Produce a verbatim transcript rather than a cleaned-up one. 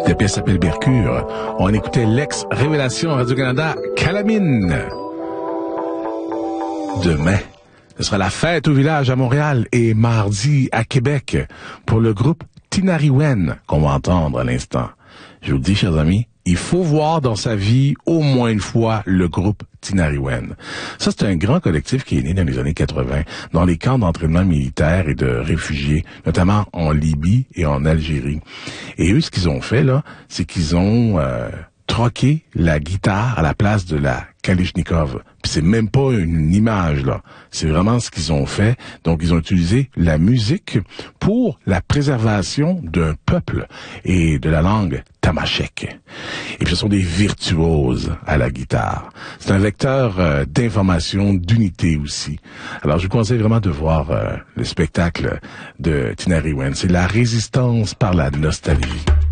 La pièce s'appelle Mercure. On écoutait l'ex-révélation Radio-Canada, Calamine. Demain, ce sera la fête au village à Montréal et mardi à Québec pour le groupe Tinariwen qu'on va entendre à l'instant. Je vous le dis, chers amis, il faut voir dans sa vie au moins une fois le groupe Tinariwen. Ça, c'est un grand collectif qui est né dans les années quatre-vingt, dans les camps d'entraînement militaire et de réfugiés, notamment en Libye et en Algérie. Et eux, ce qu'ils ont fait, là, c'est qu'ils ont euh, troqué la guitare à la place de la Kalachnikov. Puis c'est même pas une image, là. C'est vraiment ce qu'ils ont fait. Donc, ils ont utilisé la musique pour la préservation d'un peuple et de la langue tamashek. Et puis, ce sont des virtuoses à la guitare. C'est un vecteur euh, d'information, d'unité aussi. Alors, je vous conseille vraiment de voir euh, le spectacle de Tinariwen. C'est la résistance par la nostalgie.